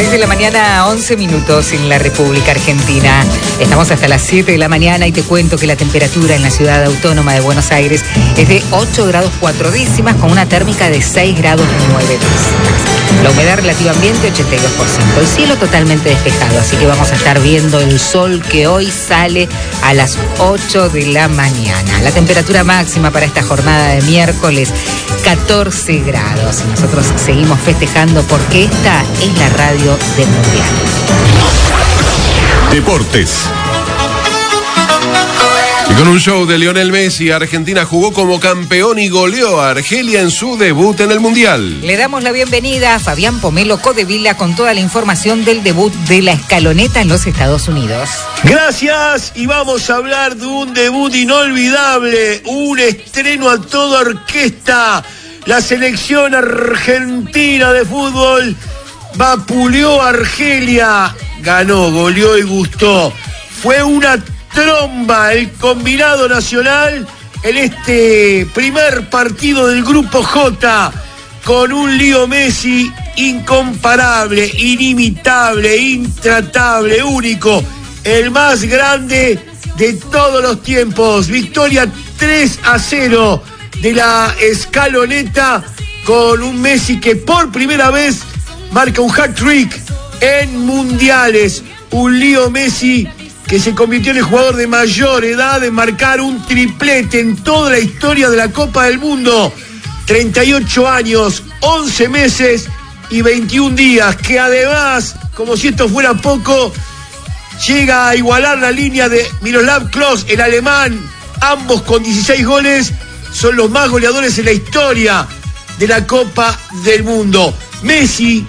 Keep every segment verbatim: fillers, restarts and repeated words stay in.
seis de la mañana, once minutos en la República Argentina. Estamos hasta las siete de la mañana y te cuento que la temperatura en la ciudad autónoma de Buenos Aires es de ocho grados cuatro décimas con una térmica de seis grados nueve décimas. La humedad relativa ambiente ochenta y dos por ciento. El cielo totalmente despejado, así que vamos a estar viendo el sol que hoy sale a las ocho de la mañana. La temperatura máxima para esta jornada de miércoles, catorce grados. Y nosotros seguimos festejando porque esta es la radio del Mundial. Deportes. Y con un show de Lionel Messi, Argentina jugó como campeón y goleó a Argelia en su debut en el Mundial. Le damos la bienvenida a Fabián Pomelo Codevila con toda la información del debut de la escaloneta en los Estados Unidos. Gracias, y vamos a hablar de un debut inolvidable, un estreno a toda orquesta. La selección argentina de fútbol vapuleó a Argelia, ganó, goleó y gustó. Fue una tromba el combinado nacional en este primer partido del Grupo J, con un Leo Messi incomparable, inimitable, intratable, único, el más grande de todos los tiempos. Victoria tres a cero de la escaloneta, con un Messi que por primera vez marca un hat-trick en mundiales. Un Leo Messi que se convirtió en el jugador de mayor edad en marcar un triplete en toda la historia de la Copa del Mundo. treinta y ocho años, once meses y veintiún días, que además, como si esto fuera poco, llega a igualar la línea de Miroslav Klose, el alemán. Ambos con dieciséis goles son los más goleadores en la historia de la Copa del Mundo. Messi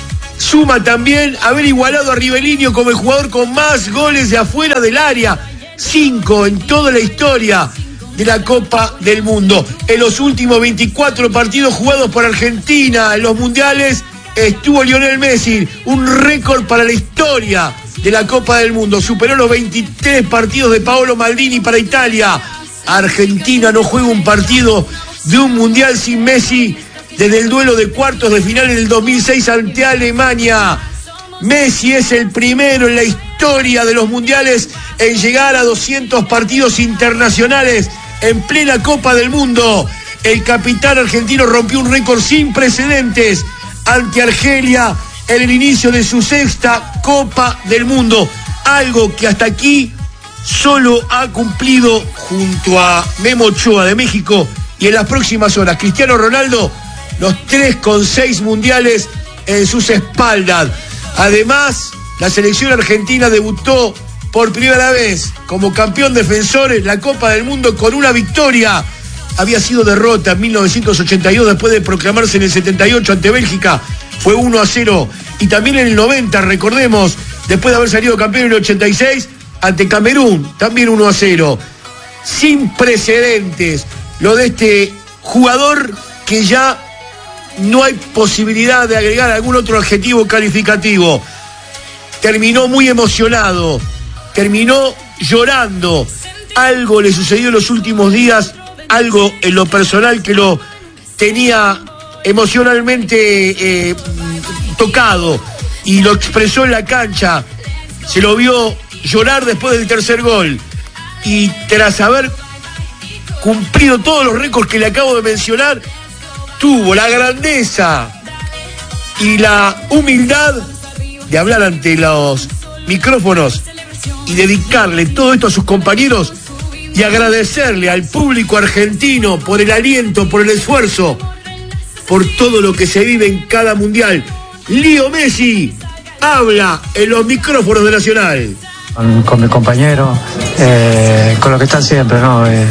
suma también haber igualado a Rivellino como el jugador con más goles de afuera del área, cinco en toda la historia de la Copa del Mundo. En los últimos veinticuatro partidos jugados por Argentina en los mundiales estuvo Lionel Messi, un récord para la historia de la Copa del Mundo. Superó los veintitrés partidos de Paolo Maldini para Italia. Argentina no juega un partido de un mundial sin Messi desde el duelo de cuartos de final en el dos mil seis ante Alemania. Messi es el primero en la historia de los mundiales en llegar a doscientos partidos internacionales en plena Copa del Mundo. El capitán argentino rompió un récord sin precedentes ante Argelia en el inicio de su sexta Copa del Mundo, algo que hasta aquí solo ha cumplido junto a Memo Ochoa de México, y en las próximas horas Cristiano Ronaldo, los tres con seis mundiales en sus espaldas. Además, la selección argentina debutó por primera vez como campeón defensor en la Copa del Mundo con una victoria. Había sido derrota en mil novecientos ochenta y dos después de proclamarse en el setenta y ocho ante Bélgica. Fue uno a cero. Y también en el noventa, recordemos, después de haber salido campeón en el ochenta y seis ante Camerún, también uno a cero. Sin precedentes lo de este jugador, que ya no hay posibilidad de agregar algún otro adjetivo calificativo. Terminó muy emocionado, terminó llorando. Algo le sucedió en los últimos días, algo en lo personal que lo tenía emocionalmente eh, tocado, y lo expresó en la cancha. Se lo vio llorar después del tercer gol, y tras haber cumplido todos los récords que le acabo de mencionar, tuvo la grandeza y la humildad de hablar ante los micrófonos y dedicarle todo esto a sus compañeros y agradecerle al público argentino por el aliento, por el esfuerzo, por todo lo que se vive en cada mundial. Leo Messi habla en los micrófonos de Nacional. Con, con mis compañeros, eh, con lo que están siempre, ¿no? Eh,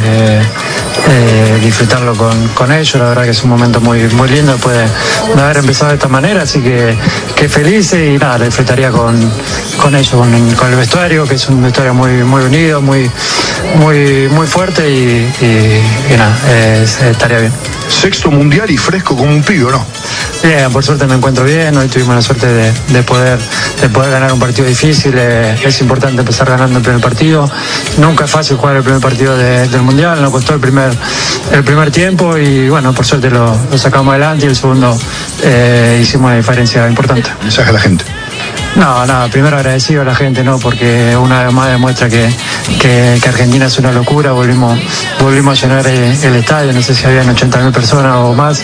eh, disfrutarlo con, con ellos. La verdad que es un momento muy, muy lindo después de, de haber empezado de esta manera, así que, que feliz, y nada, lo disfrutaría con, con ellos, con, con el vestuario, que es un vestuario muy, muy unido, muy, muy, muy fuerte, y, y, y nada, eh, estaría bien. Sexto mundial y fresco como un pibe, ¿no? Bien, por suerte me encuentro bien. Hoy tuvimos la suerte de, de poder de poder ganar un partido difícil. Eh, es importante empezar ganando el primer partido. Nunca es fácil jugar el primer partido de, del mundial. Nos costó el primer el primer tiempo y bueno, por suerte lo, lo sacamos adelante, y el segundo eh, hicimos una diferencia importante. Mensaje a la gente. No, nada, primero agradecido a la gente, ¿no? Porque una vez más demuestra que, que, que Argentina es una locura. Volvimos, volvimos a llenar el, el estadio, no sé si habían ochenta mil personas o más.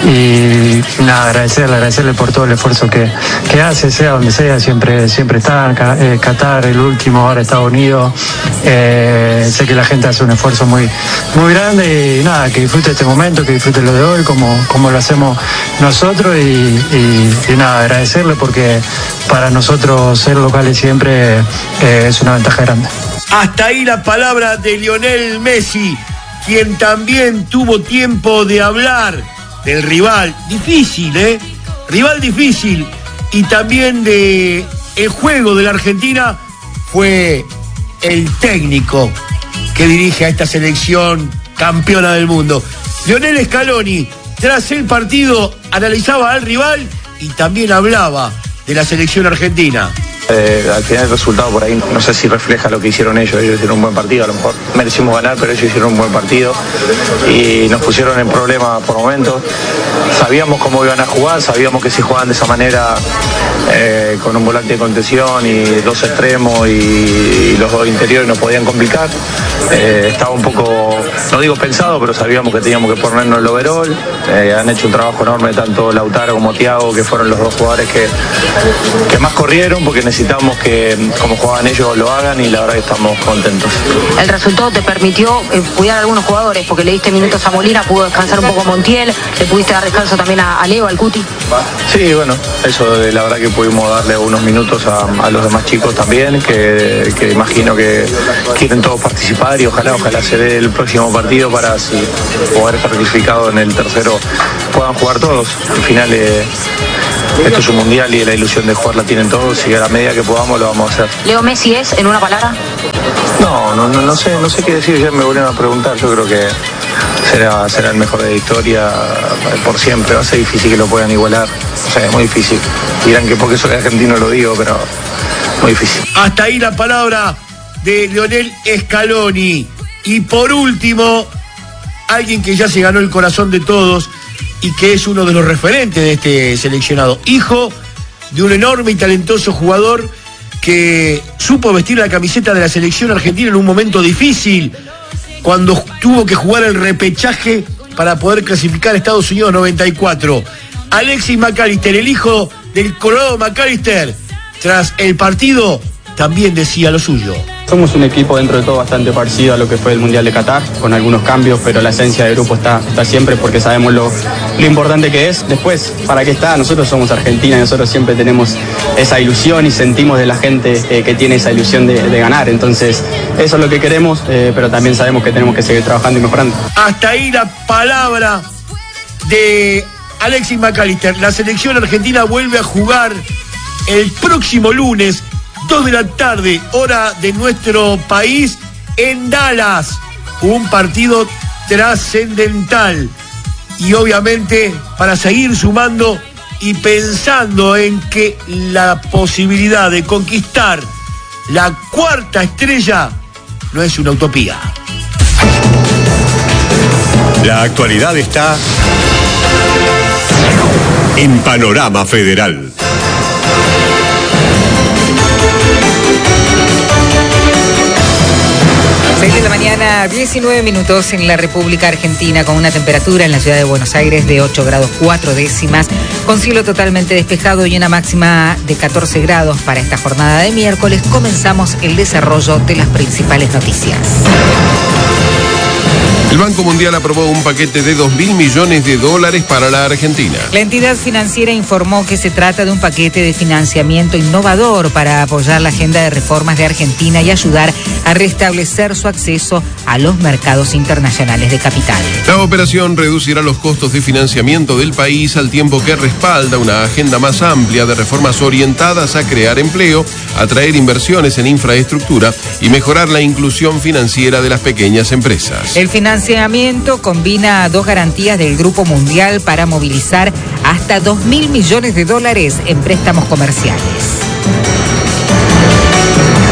Y nada, agradecerle, agradecerle por todo el esfuerzo que, que hace, sea donde sea, siempre, siempre está. Eh, Qatar, el último, ahora Estados Unidos. Eh, sé que la gente hace un esfuerzo muy, muy grande y nada, que disfrute este momento, que disfrute lo de hoy, como, como lo hacemos nosotros. Y, y, y nada, agradecerle porque para nosotros ser locales siempre eh, es una ventaja grande. Hasta ahí la palabra de Lionel Messi, quien también tuvo tiempo de hablar del rival difícil, ¿eh? Rival difícil, y también de el juego de la Argentina. Fue el técnico que dirige a esta selección campeona del mundo. Lionel Scaloni, tras el partido, analizaba al rival y también hablaba de la selección argentina. Eh, al final el resultado por ahí no sé si refleja lo que hicieron ellos. Ellos hicieron un buen partido, a lo mejor merecimos ganar, pero ellos hicieron un buen partido y nos pusieron en problemas por momentos. Sabíamos cómo iban a jugar, sabíamos que si jugaban de esa manera, eh, con un volante de contención y dos extremos y, y los dos interiores nos podían complicar. Eh, estaba un poco, no digo pensado, pero sabíamos que teníamos que ponernos el overall. Eh, han hecho un trabajo enorme tanto Lautaro como Thiago, que fueron los dos jugadores que, que más corrieron, porque necesitamos que, como juegan ellos, lo hagan, y la verdad que estamos contentos. El resultado te permitió eh, cuidar a algunos jugadores, porque le diste minutos a Molina, pudo descansar un poco Montiel, le pudiste dar descanso también a, a Leo, al Cuti. Sí, bueno, eso de la verdad que pudimos darle unos minutos a, a los demás chicos también, que, que imagino que quieren todos participar, y ojalá, ojalá se dé el próximo partido para, si poder estar clasificado en el tercero, puedan jugar todos. Al final eh, esto es un mundial y la ilusión de jugar la tienen todos, y a la medida que podamos lo vamos a hacer. ¿Leo Messi es, en una palabra? No, no, no, no sé, no sé qué decir, ya me volvieron a preguntar. Yo creo que será, será el mejor de la historia por siempre. Va a ser difícil que lo puedan igualar, o sea, es muy difícil. Dirán que porque soy argentino lo digo, pero muy difícil. Hasta ahí la palabra de Lionel Scaloni. Y por último, alguien que ya se ganó el corazón de todos y que es uno de los referentes de este seleccionado, hijo de un enorme y talentoso jugador que supo vestir la camiseta de la selección argentina en un momento difícil, cuando tuvo que jugar el repechaje para poder clasificar a Estados Unidos noventa y cuatro. Alexis McAllister, el hijo del Colorado McAllister, tras el partido también decía lo suyo. Somos un equipo dentro de todo bastante parecido a lo que fue el Mundial de Qatar, con algunos cambios, pero la esencia del grupo está, está siempre, porque sabemos lo, lo importante que es. Después, ¿para qué está? Nosotros somos Argentina y nosotros siempre tenemos esa ilusión y sentimos de la gente eh, que tiene esa ilusión de, de ganar. Entonces, eso es lo que queremos, eh, pero también sabemos que tenemos que seguir trabajando y mejorando. Hasta ahí la palabra de Alexis McAllister. La selección argentina vuelve a jugar el próximo lunes, dos de la tarde, hora de nuestro país, en Dallas. Un partido trascendental. Y obviamente para seguir sumando y pensando en que la posibilidad de conquistar la cuarta estrella no es una utopía. La actualidad está en Panorama Federal. seis de la mañana, diecinueve minutos en la República Argentina, con una temperatura en la ciudad de Buenos Aires de ocho grados cuatro décimas, con cielo totalmente despejado y una máxima de catorce grados para esta jornada de miércoles. Comenzamos el desarrollo de las principales noticias. El Banco Mundial aprobó un paquete de dos mil millones de dólares para la Argentina. La entidad financiera informó que se trata de un paquete de financiamiento innovador para apoyar la agenda de reformas de Argentina y ayudar a restablecer su acceso a los mercados internacionales de capital. La operación reducirá los costos de financiamiento del país, al tiempo que respalda una agenda más amplia de reformas orientadas a crear empleo, atraer inversiones en infraestructura y mejorar la inclusión financiera de las pequeñas empresas. El financiamiento combina dos garantías del Grupo Mundial para movilizar hasta dos mil millones de dólares en préstamos comerciales.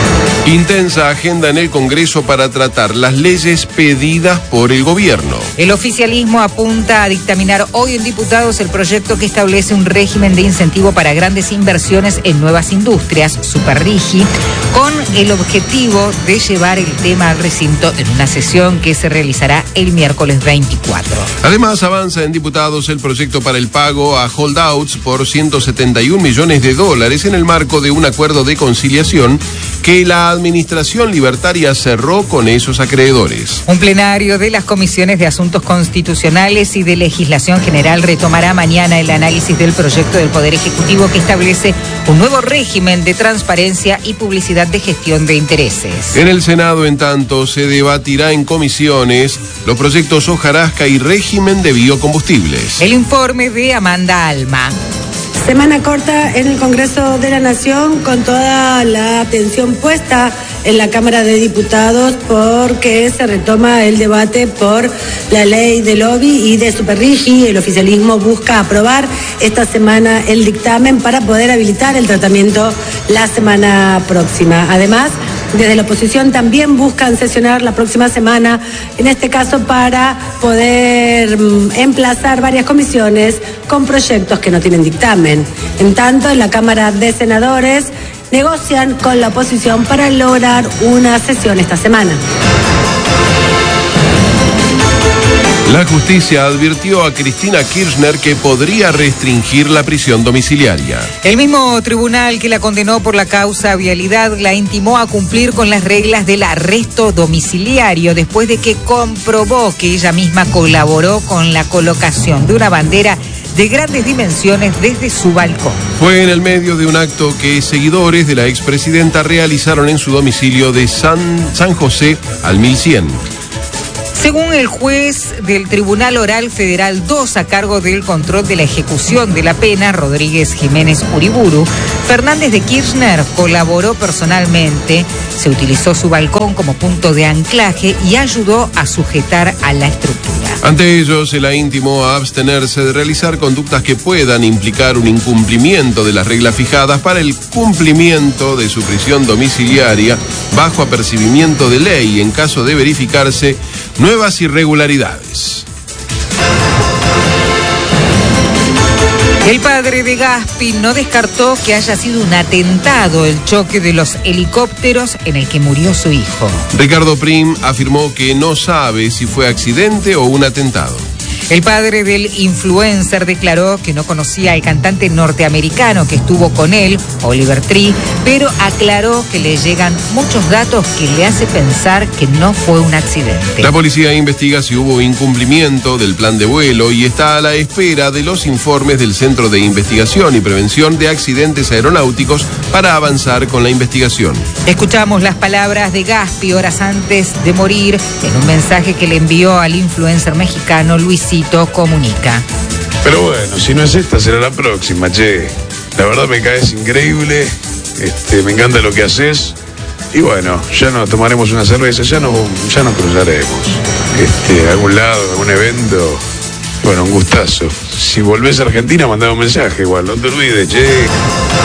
Intensa agenda en el Congreso para tratar las leyes pedidas por el gobierno. El oficialismo apunta a dictaminar hoy en diputados el proyecto que establece un régimen de incentivo para grandes inversiones en nuevas industrias, Superrigi, con el objetivo de llevar el tema al recinto en una sesión que se realizará el miércoles veinticuatro. Además, avanza en diputados el proyecto para el pago a holdouts por ciento setenta y un millones de dólares en el marco de un acuerdo de conciliación que la administración libertaria cerró con esos acreedores. Un plenario de las comisiones de Asuntos Constitucionales y de Legislación General retomará mañana el análisis del proyecto del Poder Ejecutivo que establece un nuevo régimen de transparencia y publicidad de gestión de intereses. En el Senado, en tanto, se debatirá en comisiones los proyectos hojarasca y régimen de biocombustibles. El informe de Amanda Alma. Semana corta en el Congreso de la Nación con toda la atención puesta en la Cámara de Diputados porque se retoma el debate por la ley de lobby y de Superrigi. El oficialismo busca aprobar esta semana el dictamen para poder habilitar el tratamiento la semana próxima. Además, desde la oposición también buscan sesionar la próxima semana, en este caso para poder mm, emplazar varias comisiones con proyectos que no tienen dictamen. En tanto, en la Cámara de Senadores negocian con la oposición para lograr una sesión esta semana. La justicia advirtió a Cristina Kirchner que podría restringir la prisión domiciliaria. El mismo tribunal que la condenó por la causa vialidad la intimó a cumplir con las reglas del arresto domiciliario después de que comprobó que ella misma colaboró con la colocación de una bandera de grandes dimensiones desde su balcón. Fue en el medio de un acto que seguidores de la expresidenta realizaron en su domicilio de San, San José al mil cien. Según el juez del Tribunal Oral Federal dos a cargo del control de la ejecución de la pena, Rodríguez Jiménez Uriburu, Fernández de Kirchner colaboró personalmente, se utilizó su balcón como punto de anclaje y ayudó a sujetar a la estructura. Ante ello, se la intimó a abstenerse de realizar conductas que puedan implicar un incumplimiento de las reglas fijadas para el cumplimiento de su prisión domiciliaria bajo apercibimiento de ley en caso de verificarse nuevas irregularidades. El padre de Gaspi no descartó que haya sido un atentado el choque de los helicópteros en el que murió su hijo. Ricardo Prim afirmó que no sabe si fue accidente o un atentado. El padre del influencer declaró que no conocía al cantante norteamericano que estuvo con él, Oliver Tree, pero aclaró que le llegan muchos datos que le hace pensar que no fue un accidente. La policía investiga si hubo incumplimiento del plan de vuelo y está a la espera de los informes del Centro de Investigación y Prevención de Accidentes Aeronáuticos para avanzar con la investigación. Escuchamos las palabras de Gaspi horas antes de morir en un mensaje que le envió al influencer mexicano Luisito Comunica. Pero bueno, si no es esta, será la próxima, che. La verdad me caes increíble, este, me encanta lo que haces. Y bueno, ya nos tomaremos una cerveza, ya nos, ya nos cruzaremos. Este, a algún lado, a algún evento. Bueno, un gustazo. Si volvés a Argentina, mandame un mensaje igual, no te olvides, che.